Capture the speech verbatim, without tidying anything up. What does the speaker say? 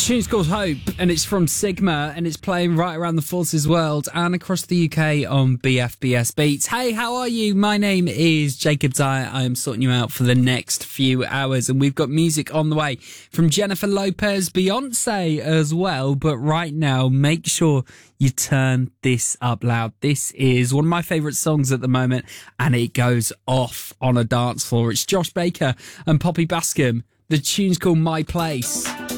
tune's called Hope, and it's from Sigma, and it's playing right around the Forces world and across the U K on B F B S Beats. Hey, how are you? My name is Jacob Dyer. I am sorting you out for the next few hours, and we've got music on the way from Jennifer Lopez, Beyonce as well. But right now, make sure you turn this up loud. This is one of my favourite songs at the moment, and it goes off on a dance floor. It's Josh Baker and Poppy Bascom. The tune's called My Place.